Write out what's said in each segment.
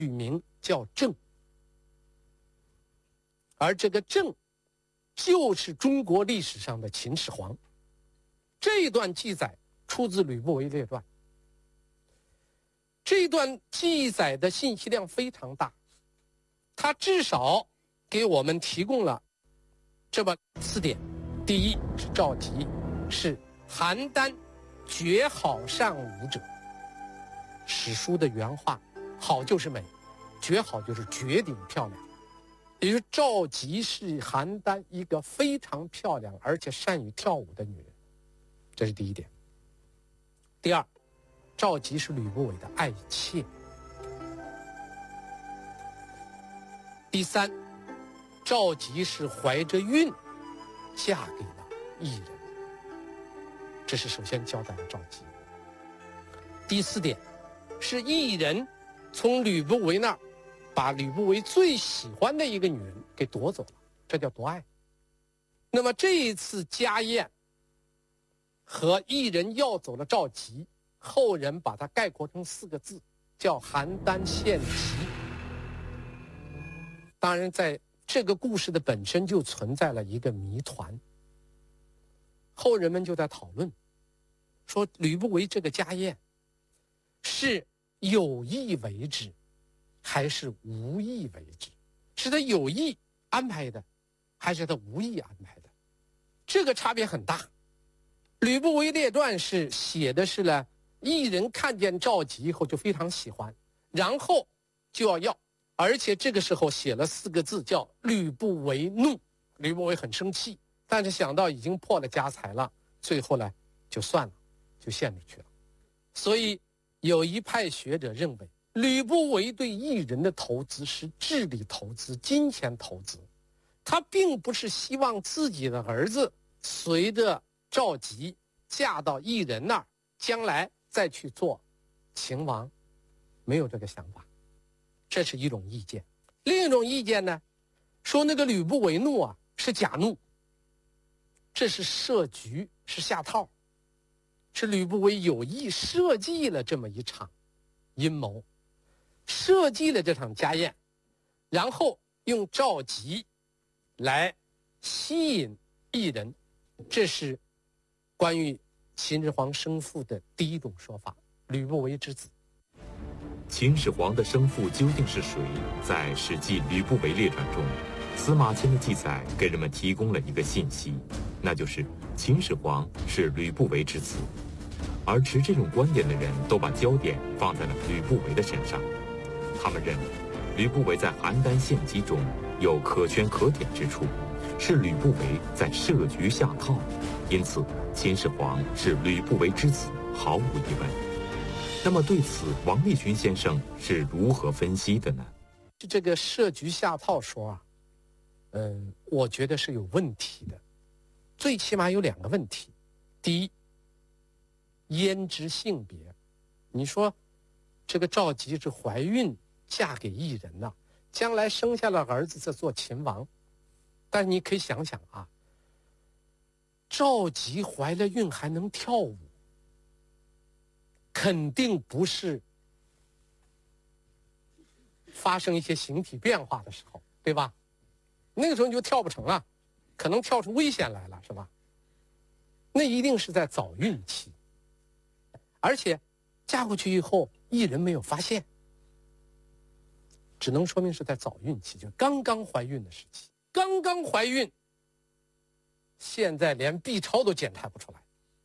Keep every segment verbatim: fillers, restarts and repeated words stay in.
取名叫郑，而这个郑就是中国历史上的秦始皇。这一段记载出自《吕不韦列传》，这一段记载的信息量非常大，它至少给我们提供了这么四点。第一是赵佶是邯郸绝好善舞者，史书的原话，好就是美，绝好就是绝顶漂亮。也就是赵佶是邯郸一个非常漂亮而且善于跳舞的女人，这是第一点。第二，赵佶是吕不韦的爱妾。第三，赵佶是怀着孕嫁给了异人，这是首先交代了赵佶。第四点是异人从吕不韦那儿把吕不韦最喜欢的一个女人给夺走了，这叫夺爱。那么这一次家宴和异人要走了赵佶，后人把它概括成四个字，叫邯郸献疾。当然在这个故事的本身就存在了一个谜团，后人们就在讨论说吕不韦这个家宴是有意为之还是无意为之，是他有意安排的还是他无意安排的，这个差别很大。吕不韦列传是写的是呢，异人看见赵佶以后就非常喜欢，然后就要要，而且这个时候写了四个字叫吕不韦怒，吕不韦很生气，但是想到已经破了家财了，最后呢就算了，就献出去了。所以有一派学者认为，吕不韦对异人的投资是智力投资、金钱投资，他并不是希望自己的儿子随着赵佶嫁到异人那儿，将来再去做秦王，没有这个想法。这是一种意见。另一种意见呢，说那个吕不韦怒啊是假怒，这是设局，是下套，是吕不韦有意设计了这么一场阴谋，设计了这场家宴，然后用赵佶来吸引异人。这是关于秦始皇生父的第一种说法，吕不韦之子。 秦始皇的生父究竟是谁？在《史记·吕不韦列传》中，司马迁的记载给人们提供了一个信息，那就是秦始皇是吕不韦之子。而持这种观点的人都把焦点放在了吕不韦的身上，他们认为吕不韦在邯郸献疾中有可圈可点之处，是吕不韦在设局下套，因此秦始皇是吕不韦之子，毫无疑问。那么对此，王立群先生是如何分析的呢？ 这个设局下套说啊，嗯，我觉得是有问题的，最起码有两个问题。第一，胭脂性别，你说这个赵佶是怀孕嫁给异人呐、啊，将来生下了儿子再做秦王，但是你可以想想啊，赵佶怀了孕还能跳舞，肯定不是发生一些形体变化的时候，对吧？那个时候你就跳不成了，可能跳出危险来了，是吧？那一定是在早孕期，而且嫁过去以后异人没有发现，只能说明是在早孕期，就刚刚怀孕的时期。刚刚怀孕，现在连 B 超都检查不出来，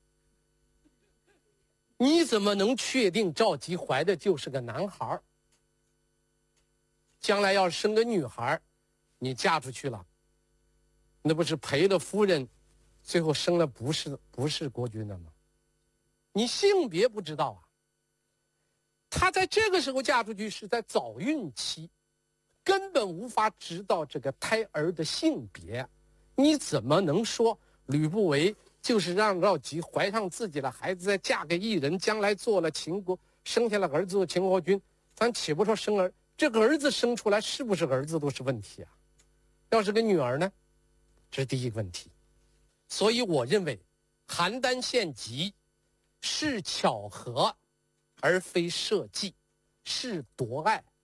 你怎么能确定赵佶怀的就是个男孩？将来要是生个女孩，你嫁出去了，那不是赔了夫人，最后生了不是不是国君的吗？你性别不知道啊。她在这个时候嫁出去是在早孕期，根本无法知道这个胎儿的性别，你怎么能说吕不韦就是让赵佶怀上自己的孩子，再嫁给异人，将来做了秦国，生下了儿子做秦国君，咱且不说生儿，这个儿子生出来是不是儿子都是问题啊。要是个女儿呢，这是第一个问题。所以我认为邯郸献疾是巧合而非设计，是夺爱